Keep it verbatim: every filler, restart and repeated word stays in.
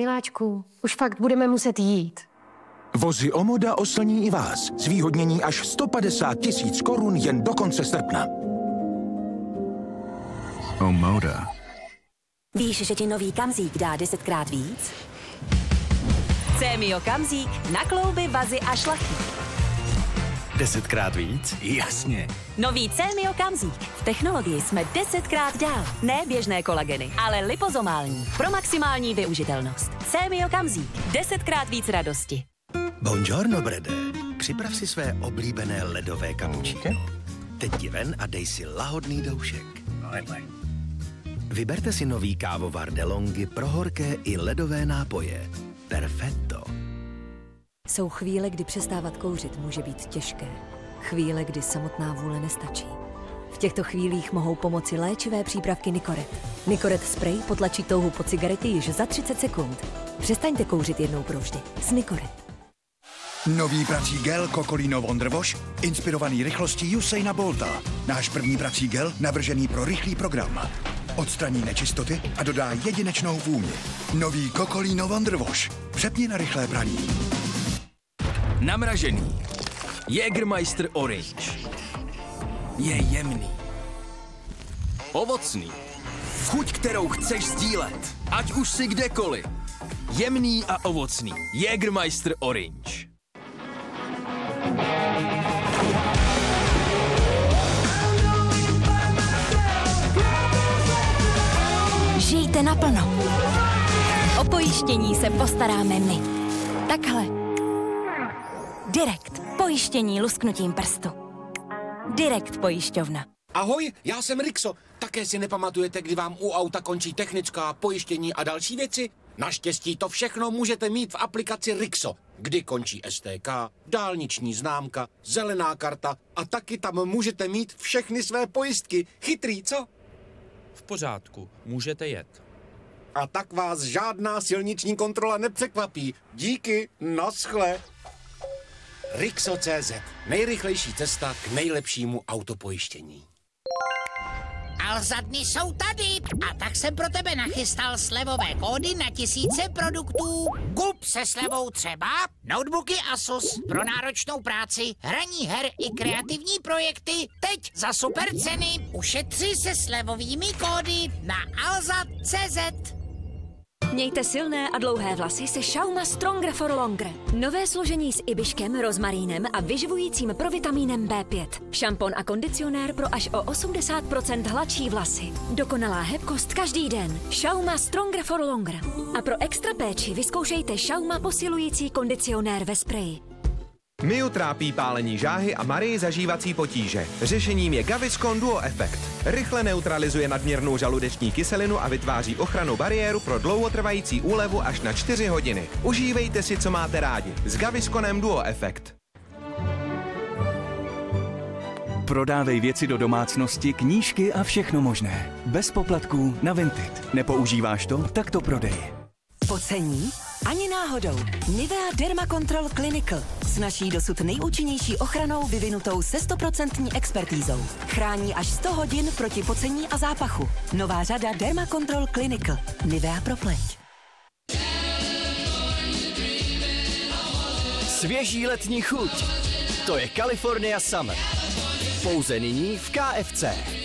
Miláčku, už fakt budeme muset jít. Vozy Omoda oslní i vás. Zvýhodnění až sto padesát tisíc korun jen do konce srpna. Omoda. Víš, že ti nový Kamzík dá desetkrát víc? Cémio Kamzík na klouby, vazy a šlachy. Desetkrát víc? Jasně. Nový Cémio Kamzík. V technologii jsme desetkrát dál. Ne běžné kolageny, ale lipozomální. Pro maximální využitelnost. Cémio Kamzík. Desetkrát víc radosti. Buongiorno, Brede. Připrav si své oblíbené ledové kapučíno. Teď ti ven a dej si lahodný doušek. Vyberte si nový kávovar DeLonghi pro horké i ledové nápoje. Perfetto. Jsou chvíle, kdy přestávat kouřit může být těžké. Chvíle, kdy samotná vůle nestačí. V těchto chvílích mohou pomoci léčivé přípravky Nicoret. Nicoret spray potlačí touhu po cigaretě již za třicet sekund. Přestaňte kouřit jednou provždy. S Nicoret. Nový prací gel Cocolino Wonder Wash, inspirovaný rychlostí Usaina Bolta. Náš první prací gel, navržený pro rychlý program. Odstraní nečistoty a dodá jedinečnou vůni. Nový Cocolino Wonder Wash. Přepni na rychlé praní. Namražený. Jägermeister Orange. Je jemný. Ovocný. Chuť, kterou chceš sdílet. Ať už si kdekoliv. Jemný a ovocný. Jägermeister Orange. Žijte naplno. O pojištění se postaráme my. Takhle. Direkt. Pojištění lusknutím prstu. Direkt pojišťovna. Ahoj, já jsem Rixo. Také si nepamatujete, kdy vám u auta končí technická, pojištění a další věci? Naštěstí to všechno můžete mít v aplikaci Rixo, kdy končí S T K, dálniční známka, zelená karta a taky tam můžete mít všechny své pojistky. Chytrý, co? V pořádku, můžete jet. A tak vás žádná silniční kontrola nepřekvapí. Díky, naschle. Rixo tečka cé zet. Nejrychlejší cesta k nejlepšímu autopojištění. Alza dny jsou tady a tak jsem pro tebe nachystal slevové kódy na tisíce produktů. Kup se slevou třeba notebooky Asus pro náročnou práci, hraní her i kreativní projekty. Teď za super ceny ušetři se slevovými kódy na alza tečka cé zet. Mějte silné a dlouhé vlasy se Schauma Stronger for Longer. Nové složení s ibiškem, rozmarínem a vyživujícím provitamínem bé pět. Šampon a kondicionér pro až o osmdesát procent hladší vlasy. Dokonalá hebkost každý den. Schauma Stronger for Longer. A pro extra péči vyzkoušejte Schauma posilující kondicionér ve spreji. Miu trápí pálení žáhy a Marii zažívací potíže. Řešením je Gaviscon Duo Effect. Rychle neutralizuje nadměrnou žaludeční kyselinu a vytváří ochrannou bariéru pro dlouhotrvající úlevu až na čtyři hodiny. Užívejte si, co máte rádi. S Gavisconem Duo Effect. Prodávej věci do domácnosti, knížky a všechno možné. Bez poplatků na Vinted. Nepoužíváš to? Tak to prodej. Pocení? Ani náhodou. Nivea Derma Control Clinical s naší dosud nejúčinnější ochranou vyvinutou se stoprocentní expertízou. Chrání až sto hodin proti pocení a zápachu. Nová řada Derma Control Clinical. Nivea pro pleť. Svěží letní chuť. To je California Summer. Pouze nyní v K F C.